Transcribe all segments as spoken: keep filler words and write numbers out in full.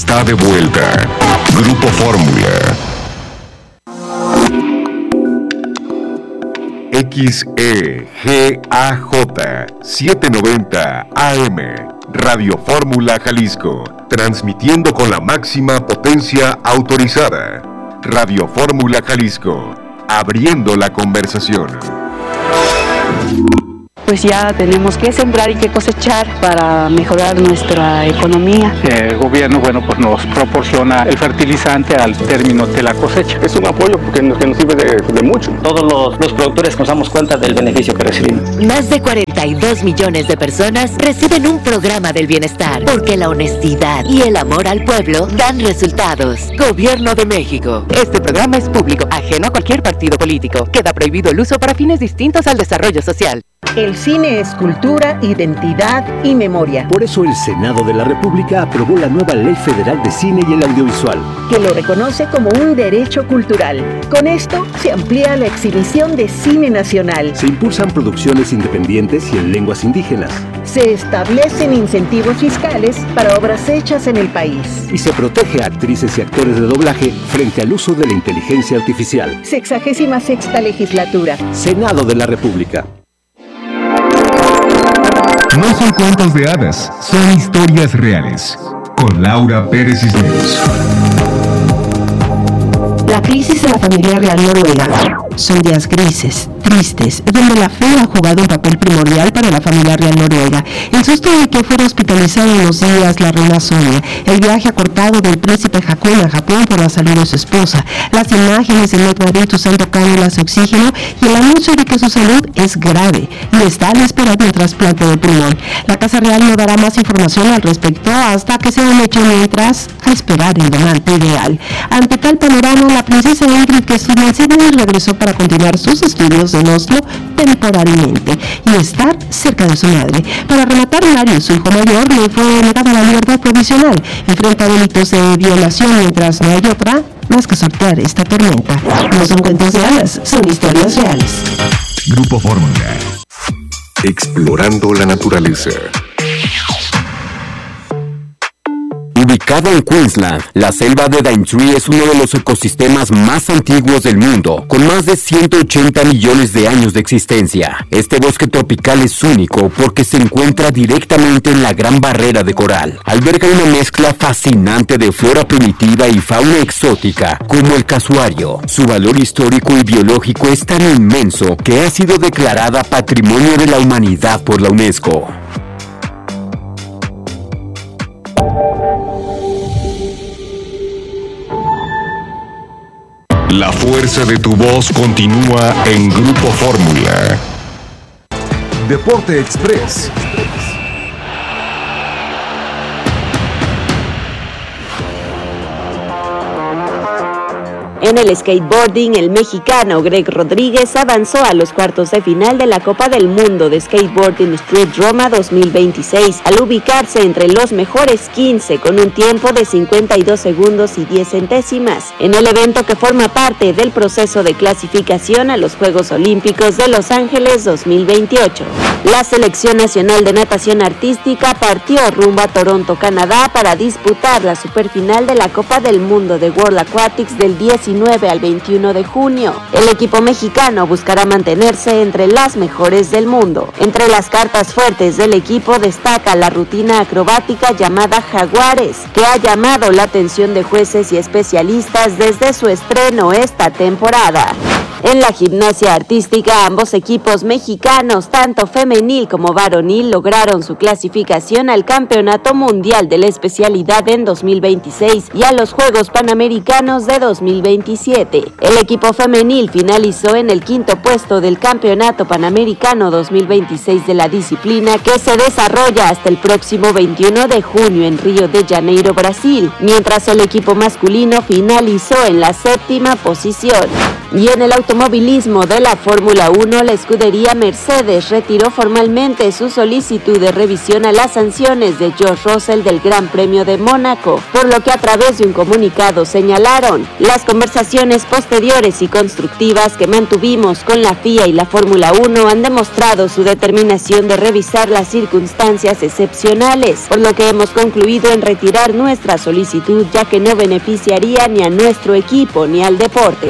está de vuelta. Grupo Fórmula. X E G A J setecientos noventa A M, Radio Fórmula Jalisco, transmitiendo con la máxima potencia autorizada. Radio Fórmula Jalisco, abriendo la conversación. Pues ya tenemos que sembrar y que cosechar para mejorar nuestra economía. El gobierno, bueno, pues nos proporciona el fertilizante al término de la cosecha. Es un apoyo porque nos, que nos sirve de, de mucho. Todos los, los productores nos damos cuenta del beneficio que recibimos. Más de cuarenta y dos millones de personas reciben un programa del bienestar, porque la honestidad y el amor al pueblo dan resultados. Gobierno de México. Este programa es público, ajeno a cualquier partido político. Queda prohibido el uso para fines distintos al desarrollo social. El cine es cultura, identidad y memoria. Por eso el Senado de la República aprobó la nueva Ley Federal de Cine y el Audiovisual, que lo reconoce como un derecho cultural. Con esto se amplía la exhibición de cine nacional. Se impulsan producciones independientes y en lenguas indígenas. Se establecen incentivos fiscales para obras hechas en el país. Y se protege a actrices y actores de doblaje frente al uso de la inteligencia artificial. Sexagésima sexta legislatura. Senado de la República. No son cuentos de hadas, son historias reales. Con Laura Pérez Cisneros. La crisis de la familia real noruega. Son días grises, tristes, donde la fe ha jugado un papel primordial para la familia real noruega. El susto de que fuera hospitalizada en los días la reina Sonia, el viaje acortado del príncipe Haakon a Japón por la salud de su esposa, las imágenes del meteorito usando cánulas de oxígeno y el anuncio de que su salud es grave y está a la espera de un trasplante de pulmón. La Casa Real no dará más información al respecto hasta que se den hecho, mientras a esperar el donante ideal. Ante tal panorama, la princesa Ingrid, que estudia en Sídney, regresó para continuar sus estudios en Oslo temporalmente y estar cerca de su madre. Para rematar, Mario, su hijo mayor, le fue negada la libertad provisional. Enfrenta delitos de violación, mientras no hay otra más que sortear esta tormenta. No son cuentos de hadas, son historias reales. Grupo Fórmula. Explorando la naturaleza. Ubicado en Queensland, la selva de Daintree es uno de los ecosistemas más antiguos del mundo, con más de ciento ochenta millones de años de existencia. Este bosque tropical es único porque se encuentra directamente en la Gran Barrera de Coral. Alberga una mezcla fascinante de flora primitiva y fauna exótica, como el casuario. Su valor histórico y biológico es tan inmenso que ha sido declarada Patrimonio de la Humanidad por la UNESCO. La fuerza de tu voz continúa en Grupo Fórmula. Deporte Express. En el skateboarding, el mexicano Greg Rodríguez avanzó a los cuartos de final de la Copa del Mundo de Skateboarding Street Roma dos mil veintiséis, al ubicarse entre los mejores quince con un tiempo de cincuenta y dos segundos y diez centésimas, en el evento que forma parte del proceso de clasificación a los Juegos Olímpicos de Los Ángeles dos mil veintiocho. La Selección Nacional de Natación Artística partió rumbo a Toronto, Canadá, para disputar la superfinal de la Copa del Mundo de World Aquatics del diecinueve al veintiuno de junio. El equipo mexicano buscará mantenerse entre las mejores del mundo. Entre las cartas fuertes del equipo destaca la rutina acrobática llamada Jaguares, que ha llamado la atención de jueces y especialistas desde su estreno esta temporada. En la gimnasia artística, ambos equipos mexicanos, tanto femenil como varonil, lograron su clasificación al Campeonato Mundial de la especialidad en dos mil veintiséis y a los Juegos Panamericanos de dos mil veintisiete. El equipo femenil finalizó en el quinto puesto del Campeonato Panamericano dos mil veintiséis de la disciplina, que se desarrolla hasta el próximo veintiuno de junio en Río de Janeiro, Brasil, mientras el equipo masculino finalizó en la séptima posición. Y en el auto automovilismo de la Fórmula uno, la escudería Mercedes retiró formalmente su solicitud de revisión a las sanciones de George Russell del Gran Premio de Mónaco, por lo que a través de un comunicado señalaron: las conversaciones posteriores y constructivas que mantuvimos con la F I A y la Fórmula uno han demostrado su determinación de revisar las circunstancias excepcionales, por lo que hemos concluido en retirar nuestra solicitud, ya que no beneficiaría ni a nuestro equipo ni al deporte.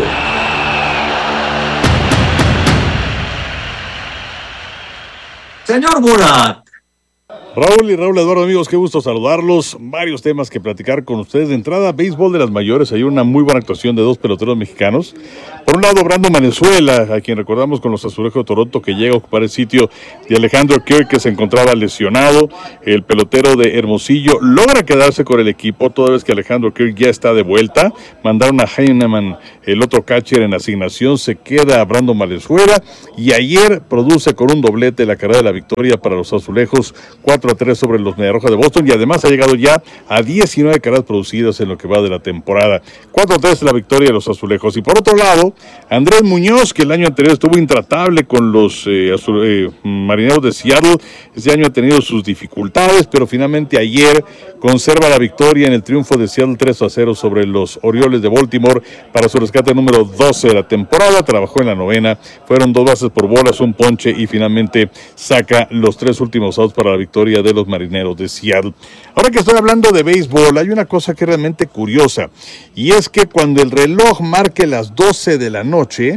Señor Murat. Raúl y Raúl Eduardo, amigos, qué gusto saludarlos. Varios temas que platicar con ustedes. De entrada, béisbol de las mayores. Hay una muy buena actuación de dos peloteros mexicanos. Por un lado, Brandon Valenzuela, a quien recordamos con los Azulejos de Toronto, que llega a ocupar el sitio de Alejandro Kirk, que se encontraba lesionado. El pelotero de Hermosillo logra quedarse con el equipo, toda vez que Alejandro Kirk ya está de vuelta. Mandaron a Heinemann, el otro catcher en asignación. Se queda a Brandon Valenzuela. Y ayer produce con un doblete la carrera de la victoria para los Azulejos, cuatro a tres sobre los Mediarrojas de Boston, y además ha llegado ya a diecinueve carreras producidas en lo que va de la temporada. cuatro a tres la victoria de los Azulejos. Y por otro lado, Andrés Muñoz, que el año anterior estuvo intratable con los eh, azul, eh, Marineros de Seattle, este año ha tenido sus dificultades, pero finalmente ayer conserva la victoria en el triunfo de Seattle tres a cero sobre los Orioles de Baltimore para su rescate número doce de la temporada. Trabajó en la novena, fueron dos bases por bolas, un ponche, y finalmente saca los tres últimos outs para la victoria de los Marineros de Seattle. Ahora que estoy hablando de béisbol, hay una cosa que es realmente curiosa, y es que cuando el reloj marque las doce de la noche,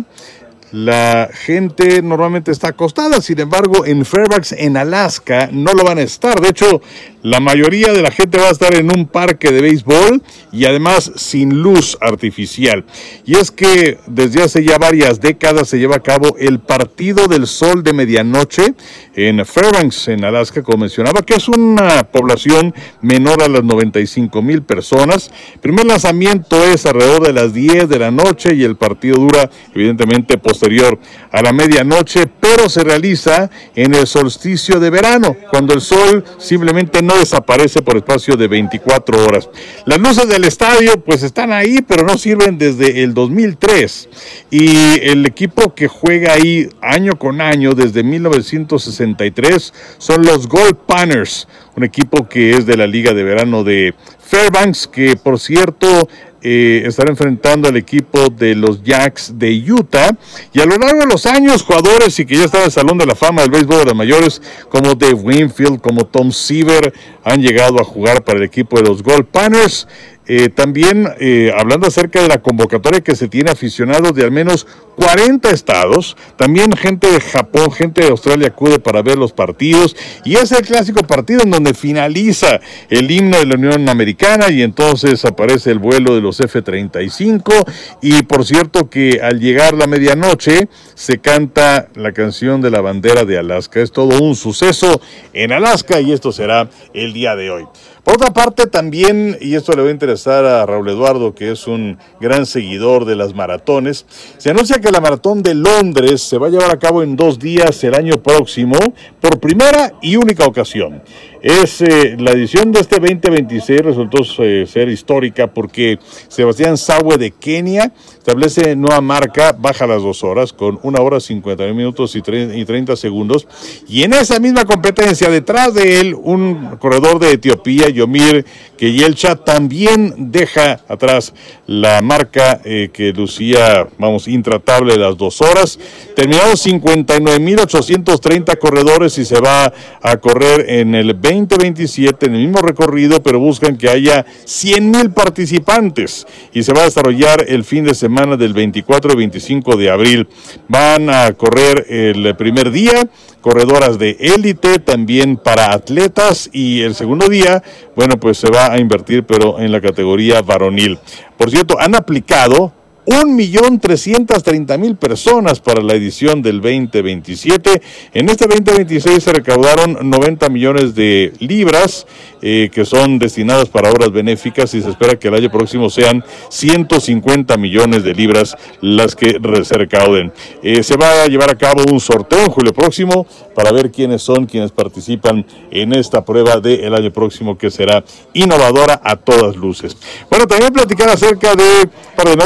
la gente normalmente está acostada. Sin embargo, en Fairbanks, en Alaska, no lo van a estar. De hecho, la mayoría de la gente va a estar en un parque de béisbol y además sin luz artificial. Y es que desde hace ya varias décadas se lleva a cabo el Partido del Sol de Medianoche en Fairbanks, en Alaska, como mencionaba, que es una población menor a las noventa y cinco mil personas. El primer lanzamiento es alrededor de las diez de la noche y el partido dura, evidentemente, posteriormente posterior a la medianoche, pero se realiza en el solsticio de verano, cuando el sol simplemente no desaparece por espacio de veinticuatro horas. Las luces del estadio pues están ahí, pero no sirven desde el dos mil tres, y el equipo que juega ahí año con año desde mil novecientos sesenta y tres son los Gold Panthers, un equipo que es de la Liga de Verano de Fairbanks, que por cierto Eh, estará enfrentando al equipo de los Jacks de Utah. Y a lo largo de los años, jugadores y que ya están en el Salón de la Fama del béisbol de las mayores, como Dave Winfield, como Tom Seaver, han llegado a jugar para el equipo de los Gold Panthers. Eh, también eh, hablando acerca de la convocatoria que se tiene aficionados de al menos cuarenta estados, también gente de Japón, gente de Australia acude para ver los partidos, y es el clásico partido en donde finaliza el himno de la Unión Americana y entonces aparece el vuelo de los F treinta y cinco, y por cierto que al llegar la medianoche se canta la canción de la bandera de Alaska. Es todo un suceso en Alaska y esto será el día de hoy. Por otra parte también, y esto le va a interesar a Raúl Eduardo, que es un gran seguidor de las maratones, se anuncia que la maratón de Londres se va a llevar a cabo en dos días el año próximo, por primera y única ocasión. Es eh, la edición de este veinte veintiséis resultó eh, ser histórica porque Sebastián Sawe de Kenia establece nueva marca, baja las dos horas con una hora cincuenta y nueve minutos y treinta segundos, y en esa misma competencia detrás de él un corredor de Etiopía, Yomir Keyelcha, también deja atrás la marca eh, que lucía, vamos, intratable las dos horas. Terminaron cincuenta y nueve mil ochocientos treinta corredores y se va a correr en el veinte veintisiete en el mismo recorrido, pero buscan que haya cien mil participantes y se va a desarrollar el fin de semana del veinticuatro y veinticinco de abril. Van a correr el primer día corredoras de élite, también para atletas, y el segundo día, bueno, pues se va a invertir, pero en la categoría varonil. Por cierto, han aplicado un millón trescientas treinta mil personas para la edición del veinte veintisiete. En este veinte veintiséis se recaudaron noventa millones de libras eh, que son destinadas para obras benéficas, y se espera que el año próximo sean ciento cincuenta millones de libras las que se recauden. Eh, se va a llevar a cabo un sorteo en julio próximo para ver quiénes son quienes participan en esta prueba del año próximo, que será innovadora a todas luces. Bueno, también platicar acerca de un par de notas que se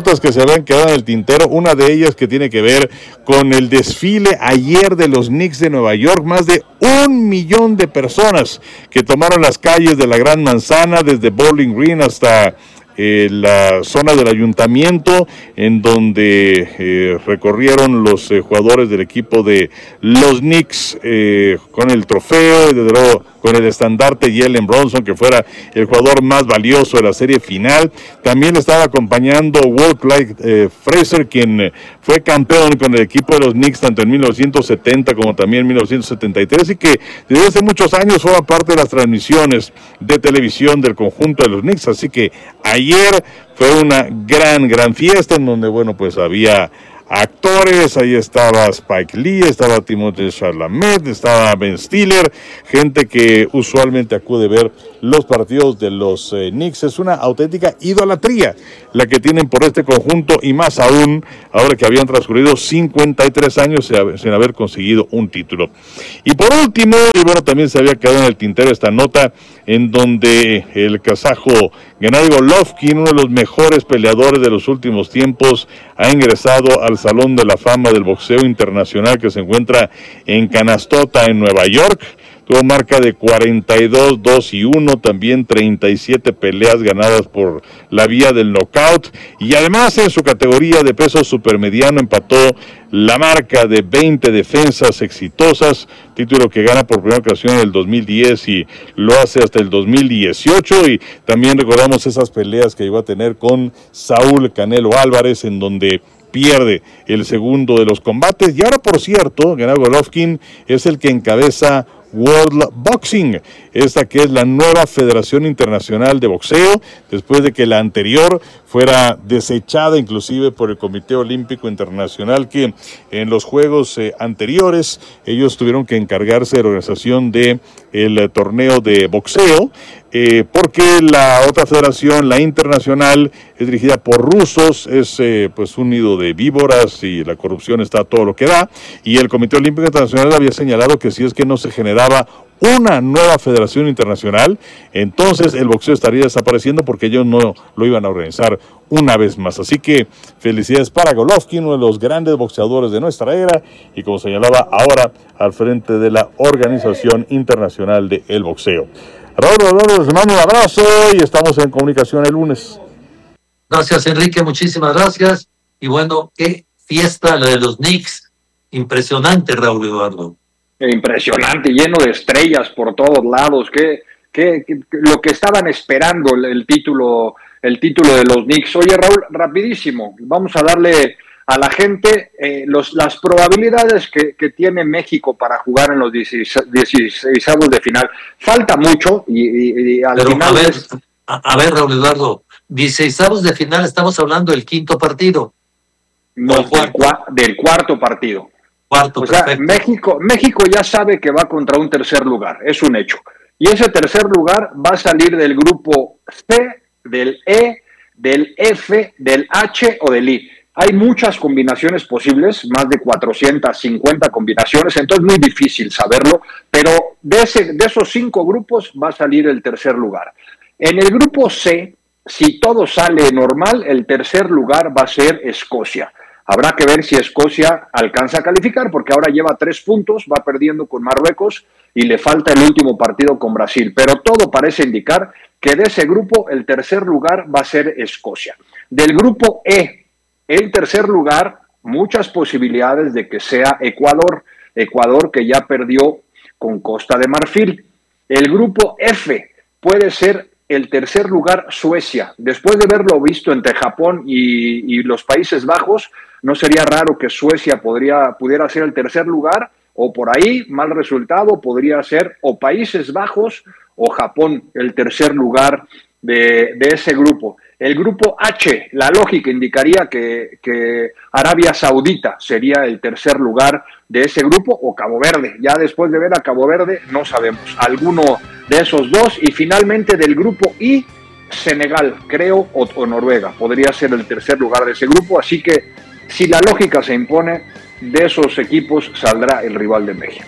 habían quedado en el tintero, una de ellas que tiene que ver con el desfile ayer de los Knicks de Nueva York, más de un millón de personas que tomaron las calles de la Gran Manzana, desde Bowling Green hasta Eh, la zona del ayuntamiento, en donde eh, recorrieron los eh, jugadores del equipo de los Knicks eh, con el trofeo y desde luego con el estandarte Jalen Brunson, que fuera el jugador más valioso de la serie final. También le estaba acompañando Walt Clyde eh, Frazier, quien eh, fue campeón con el equipo de los Knicks tanto en mil novecientos setenta como también en mil novecientos setenta y tres, y que desde hace muchos años forma parte de las transmisiones de televisión del conjunto de los Knicks. Así que ayer fue una gran, gran fiesta en donde, bueno, pues había actores, ahí estaba Spike Lee, estaba Timothée Chalamet, estaba Ben Stiller, gente que usualmente acude a ver los partidos de los eh, Knicks. Es una auténtica idolatría la que tienen por este conjunto, y más aún ahora que habían transcurrido cincuenta y tres años sin haber conseguido un título. Y por último, y bueno, también se había quedado en el tintero esta nota en donde el kazajo Gennady Golovkin, uno de los mejores peleadores de los últimos tiempos, ha ingresado al Salón de la Fama del Boxeo Internacional que se encuentra en Canastota, en Nueva York. Tuvo marca de cuarenta y dos, dos y uno, también treinta y siete peleas ganadas por la vía del knockout, y además en su categoría de peso supermediano empató la marca de veinte defensas exitosas, título que gana por primera ocasión en el dos mil diez y lo hace hasta el dos mil dieciocho. Y también recordamos esas peleas que iba a tener con Saúl Canelo Álvarez, en donde pierde el segundo de los combates. Y ahora, por cierto, Gennady Golovkin es el que encabeza World Boxing, esta que es la nueva Federación Internacional de Boxeo, después de que la anterior fuera desechada inclusive por el Comité Olímpico Internacional, que en los juegos eh, anteriores ellos tuvieron que encargarse de la organización de el eh, torneo de boxeo, eh, porque la otra federación, la internacional, es dirigida por rusos, es eh, pues un nido de víboras y la corrupción está a todo lo que da, y el Comité Olímpico Internacional había señalado que si es que no se generaba una nueva federación internacional, entonces el boxeo estaría desapareciendo, porque ellos no lo iban a organizar una vez más. Así que felicidades para Golovkin, uno de los grandes boxeadores de nuestra era, y como señalaba, ahora al frente de la Organización Internacional del Boxeo. Raúl Eduardo, les mando un abrazo y estamos en comunicación el lunes. Gracias, Enrique, muchísimas gracias. Y bueno, qué fiesta la de los Knicks. Impresionante, Raúl Eduardo. Impresionante, lleno de estrellas por todos lados. Que, que, que lo que estaban esperando el, el título, el título de los Knicks. Oye, Raúl, rapidísimo, vamos a darle a la gente eh, los, las probabilidades que, que tiene México para jugar en los dieciseisavos de final. Falta mucho y, y, y al Pero, final... A ver, a, a ver, Raúl Eduardo, dieciseisavos de final, estamos hablando del quinto partido. No, del cuarto, del cuarto partido. Cuarto, o sea, México, México ya sabe que va contra un tercer lugar, es un hecho. Y ese tercer lugar va a salir del grupo C, del E, del F, del H o del I. Hay muchas combinaciones posibles, más de cuatrocientas cincuenta combinaciones, entonces es muy difícil saberlo, pero de, ese, de esos cinco grupos va a salir el tercer lugar. En el grupo C, si todo sale normal, el tercer lugar va a ser Escocia. Habrá que ver si Escocia alcanza a calificar, porque ahora lleva tres puntos, va perdiendo con Marruecos y le falta el último partido con Brasil. Pero todo parece indicar que de ese grupo el tercer lugar va a ser Escocia. Del grupo E, el tercer lugar, muchas posibilidades de que sea Ecuador. Ecuador que ya perdió con Costa de Marfil. El grupo F puede ser el tercer lugar Suecia. Después de haberlo visto entre Japón y, y los Países Bajos, no sería raro que Suecia podría, pudiera ser el tercer lugar, o por ahí, mal resultado, podría ser o Países Bajos o Japón el tercer lugar de, de ese grupo. El grupo H, la lógica indicaría que, que Arabia Saudita sería el tercer lugar de ese grupo, o Cabo Verde. Ya después de ver a Cabo Verde, no sabemos. Alguno de esos dos. Y finalmente del grupo I, Senegal, creo, o, o Noruega. Podría ser el tercer lugar de ese grupo. Así que, si la lógica se impone, de esos equipos saldrá el rival de México.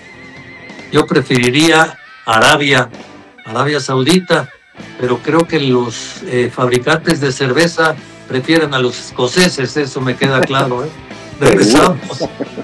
Yo preferiría Arabia, Arabia Saudita, pero creo que los eh, fabricantes de cerveza prefieren a los escoceses, eso me queda claro, ¿eh? Regresamos.